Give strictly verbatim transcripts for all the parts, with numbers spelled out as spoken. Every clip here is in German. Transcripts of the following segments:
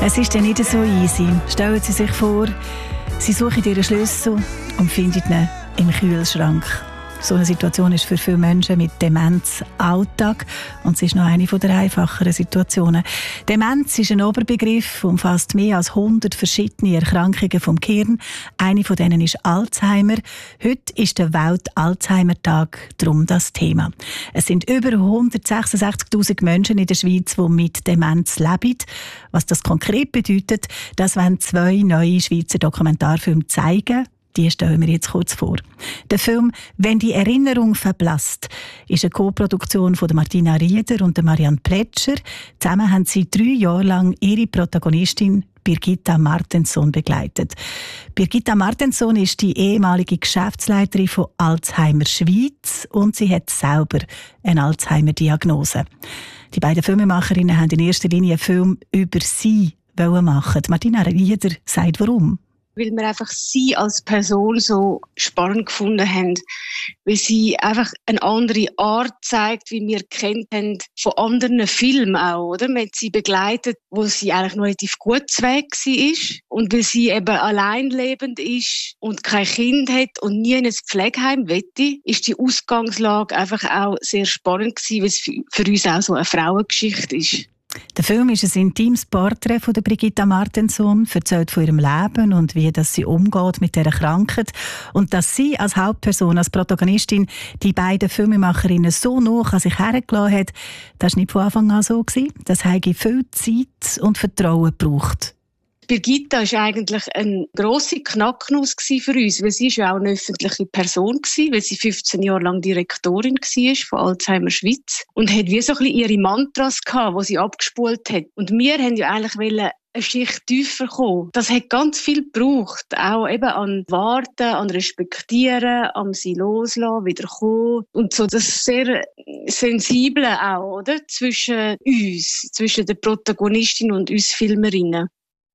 Es ist ja nicht so easy. Stellen Sie sich vor, Sie suchen Ihren Schlüssel und finden ihn im Kühlschrank. So eine Situation ist für viele Menschen mit Demenz Alltag und es ist noch eine der einfacheren Situationen. Demenz ist ein Oberbegriff, umfasst mehr als hundert verschiedene Erkrankungen vom Gehirn. Eine von denen ist Alzheimer. Heute ist der Welt-Alzheimer-Tag, darum das Thema. Es sind über hundertsechsundsechzigtausend Menschen in der Schweiz, die mit Demenz leben. Was das konkret bedeutet, das wollen zwei neue Schweizer Dokumentarfilme zeigen. Die stellen wir jetzt kurz vor. Der Film «Wenn die Erinnerung verblasst» ist eine Co-Produktion von Martina Rieder und Marianne Pletscher. Zusammen haben sie drei Jahre lang ihre Protagonistin Birgitta Martensson begleitet. Birgitta Martensson ist die ehemalige Geschäftsleiterin von Alzheimer Schweiz und sie hat selber eine Alzheimer-Diagnose. Die beiden Filmemacherinnen haben in erster Linie einen Film über sie machen. Martina Rieder sagt, warum. Weil wir einfach sie als Person so spannend gefunden haben. Weil sie einfach eine andere Art zeigt, wie wir kennt haben von anderen Filmen auch, oder? Man hat sie begleitet, wo sie eigentlich noch relativ gut weg war. Und weil sie eben alleinlebend ist und kein Kind hat und nie in ein Pflegeheim wette, ist die Ausgangslage einfach auch sehr spannend gewesen, weil es für uns auch so eine Frauengeschichte ist. Der Film ist ein intimes Porträt von der Birgitta Martensson, erzählt von ihrem Leben und wie das sie umgeht mit dieser Krankheit. Und dass sie als Hauptperson, als Protagonistin, die beiden Filmemacherinnen so nah an sich hergelassen hat, das war nicht von Anfang an so. Das hat viel Zeit und Vertrauen gebraucht. Birgitta war eigentlich eine grosse Knacknuss für uns, weil sie ja auch eine öffentliche Person war, weil sie fünfzehn Jahre lang Direktorin war von Alzheimer Schweiz und hat wie so ein bisschen ihre Mantras gehabt, die sie abgespult hat. Und wir wollten ja eigentlich eine Schicht tiefer kommen. Das hat ganz viel gebraucht, auch eben an Warten, an Respektieren, an sie loslassen, wieder kommen und so das sehr Sensible auch, oder? Zwischen uns, zwischen der Protagonistin und uns Filmerinnen.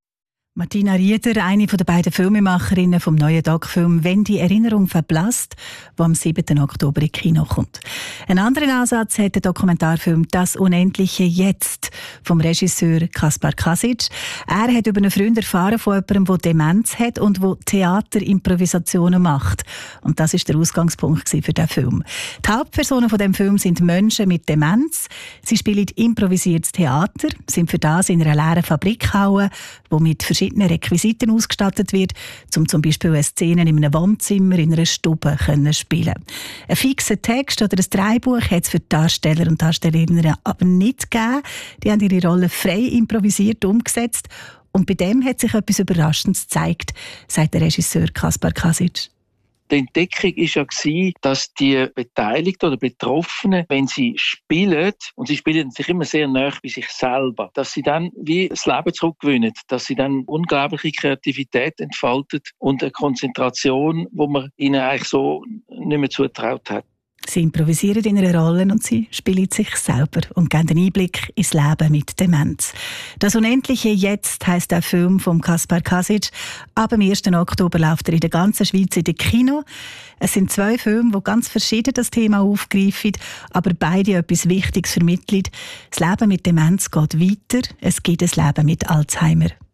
Martina Rieder, eine der beiden Filmemacherinnen vom neuen Doc-Film «Wenn die Erinnerung verblasst», der am siebten Oktober ins Kino kommt. Einen anderen Ansatz hat der Dokumentarfilm «Das unendliche Jetzt» vom Regisseur Kaspar Kasic. Er hat über einen Freund erfahren von jemandem, der Demenz hat und der Theaterimprovisationen macht. Und das ist der Ausgangspunkt für diesen Film. Die Hauptpersonen von dem Film sind Menschen mit Demenz. Sie spielen improvisiertes Theater, sind für das in einer leeren Fabrikhalle, wo mit verschiedenen Requisiten ausgestattet wird, um zum Beispiel eine Szene in einem Wohnzimmer, in einer Stube können spielen. Ein fixer Text oder ein Drehbuch hat es für die Darsteller und Darstellerinnen aber nicht gegeben. Die haben ihre Rolle frei improvisiert umgesetzt und bei dem hat sich etwas Überraschendes gezeigt, sagt der Regisseur Kaspar Kasic. Die Entdeckung war ja, dass die Beteiligten oder Betroffenen, wenn sie spielen, und sie spielen sich immer sehr nahe bei sich selber, dass sie dann wie das Leben zurückgewinnen, dass sie dann unglaubliche Kreativität entfaltet und eine Konzentration, wo man ihnen eigentlich so nicht mehr zutraut hat. Sie improvisieren in einer Rolle und sie spielen sich selber und geben einen Einblick ins Leben mit Demenz. «Das unendliche Jetzt» heisst der Film von Kaspar Kasic. Ab dem ersten Oktober läuft er in der ganzen Schweiz in den Kino. Es sind zwei Filme, die ganz verschieden das Thema aufgreifen, aber beide etwas Wichtiges vermitteln. Das Leben mit Demenz geht weiter. Es gibt ein Leben mit Alzheimer.